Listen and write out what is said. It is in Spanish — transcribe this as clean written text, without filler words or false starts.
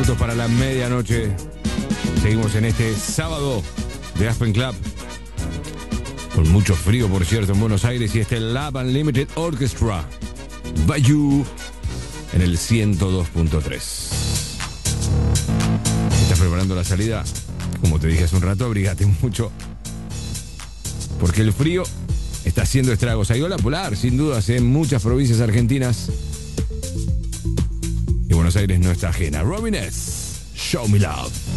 Minutos para la medianoche. Seguimos en este sábado de Aspen Club. Con mucho frío, por cierto, en Buenos Aires. Y este Love Unlimited Orchestra. Bayou. En el 102.3. ¿Estás preparando la salida? Como te dije hace un rato, abrígate mucho. Porque el frío está haciendo estragos. Hay ola polar, sin dudas, en muchas provincias argentinas. Y Buenos Aires no está ajena. Robin S. Show Me Love.